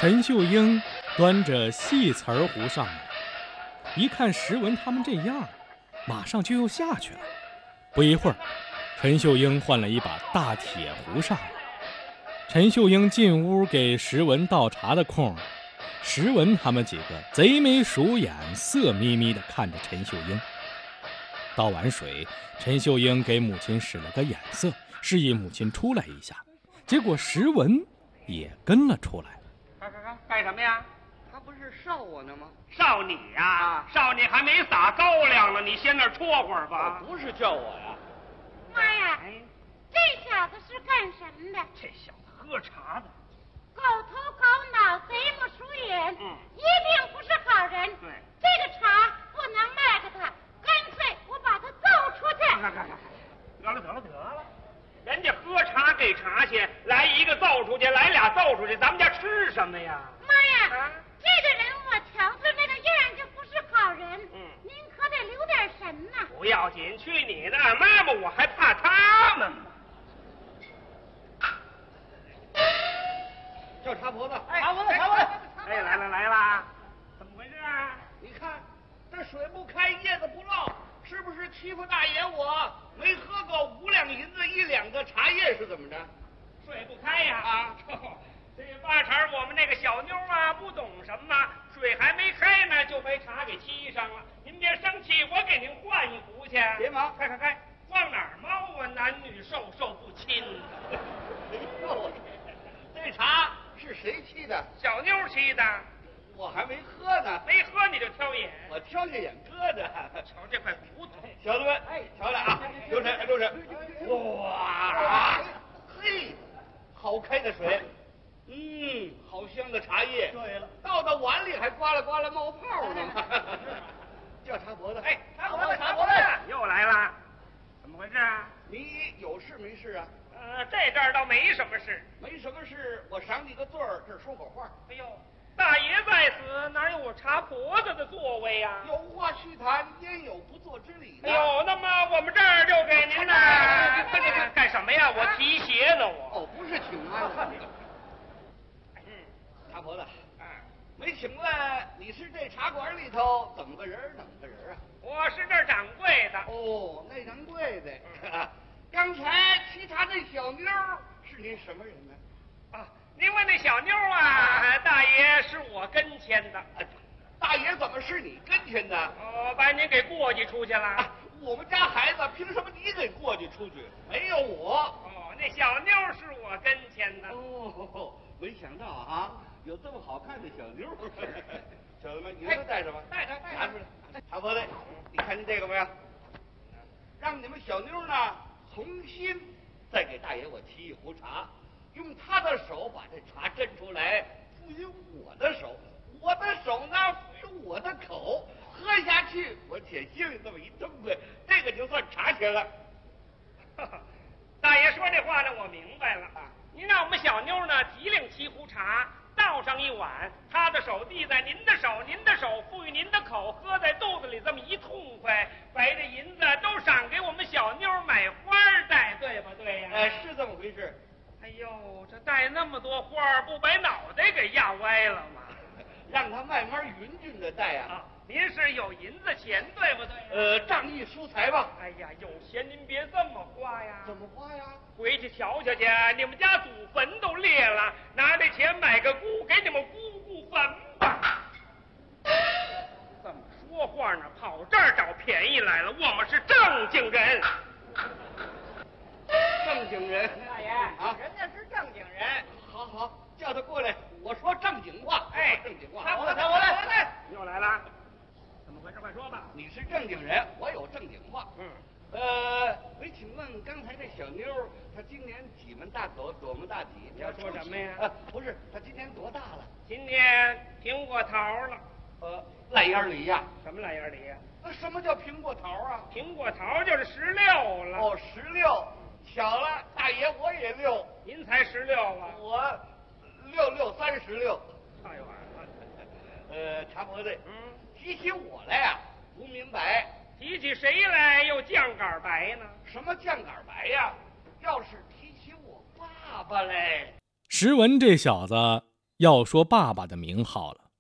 陈秀英端着细瓷儿壶上来，一看石文他们这样，马上就又下去了。不一会儿，陈秀英换了一把大铁壶上来。陈秀英进屋给石文倒茶的空，石文他们几个贼眉鼠眼，色眯眯地看着陈秀英。倒完水，陈秀英给母亲使了个眼色，示意母亲出来一下。结果石文也跟了出来。 干什么呀？ 他不是烧我呢吗？ 烧你呀！烧你还没撒高粱呢，你先那儿戳会儿吧。 不是叫我呀。 妈呀，这小子是干什么的？ 这小子喝茶的， 狗头狗脑，贼木鼠眼，一定不是好人。 对， 这个茶不能卖给他，干脆我把他揍出去。 得了，人家喝茶给茶钱，来一个揍出去，来俩揍出去，咱们家吃什么呀？ 妈呀，这个人我瞧着那个样就不是好人。您可得留点神呐。 不要紧，去你的，妈妈，我还怕他们吗？ 叫茶婆子， 茶婆子，哎，来啦，怎么回事啊？ 你看这水不开，叶子不落，是不是欺负大爷我没喝够5两银子1两的茶叶是怎么着？ 水不开呀！这八成我们那个小妞啊不懂什么，水还没开呢就被茶给沏上了。您别生气，我给您换一壶去。 别忙， 开，往哪儿猫啊？男女授受不亲。 这茶是谁沏的？ 小妞沏的。 我还没喝呢。 没喝你就挑眼？ 我挑下眼疙瘩。 瞧这块骨头， 小子们，瞧来啊，留神。哇，嘿，好开的水，好香的茶叶。对了，倒到碗里还呱啦呱啦冒泡呢。叫茶婆子，茶婆子， 又来了，怎么回事啊？ 你有事没事啊？ 这阵儿倒没什么事。 没什么事，我赏你个罪儿，这儿说会儿话。 哎呦，大爷在此，哪有我茶婆子的座位呀？ 有话须谈，焉有不做之理呢？ 哎呦，那么我们这儿就给您呢。干什么呀？我提鞋呢，我。 不是请安。茶婆子，没请问你是这茶馆里头怎么个人啊？ 我是这儿掌柜的。 那掌柜的。刚才沏茶那小妞是您什么人呢？ 您问那小妞啊，大爷是我跟前的。 大爷怎么是你跟前的？ 把您给过继出去了。 我们家孩子凭什么你给过继出去？没有我。 那小妞是我跟前的。 没想到啊，有这么好看的小妞。小子们，你说带什么？ 带拿出来。茶婆子，你看见这个没有？让你们小妞呢重新再给大爷我沏一壶茶，用他的手把这茶斟出来，赋予我的手，我的手呢赋予我的口，喝下去我且心里这么一珍贵，这个就算茶钱了。 大爷说这话呢，我明白了。您让我们小妞呢提领沏壶茶，倒上一碗，他的手递在您的手，您的手赋予您的口，喝在肚子里这么一痛快，把这银子都赏给我们小妞买花戴，对吧？对呀。 是这么回事。 哎呦，这戴那么多花，不把脑袋给压歪了吗？ 让他慢慢匀均的戴啊。 您是有银子钱，对不对？ 仗义疏财吧。 哎呀，有钱您别这么花呀。 怎么花呀？ 回去瞧瞧去，你们家祖坟都裂了，拿这钱买个姑，给你们姑姑坟吧。怎么说话呢？跑这儿找便宜来了，我们是正经人。 正经人， 大爷人家是正经人。 好，叫他过来，我说正经话。正经话。 我来，又来了。怎么回事？快说吧。 你是正经人，我有正经话。没请问刚才这小妞，她今年几门大口，多么大体？ 你要说什么呀？ 不是，她今年多大了？ 今年苹果桃了。 烂眼梨呀？ 什么烂眼梨呀？ 那什么叫苹果桃啊？ 苹果桃就是16了。 16，巧了，大爷我也6。 您才16啊？ 我6636。 太晚了。茶婆子，提起我来呀，不明白。 提起谁来又酱杆白呢？ 什么酱杆白呀？要是提起我爸爸来。 石文这小子要说爸爸的名号了。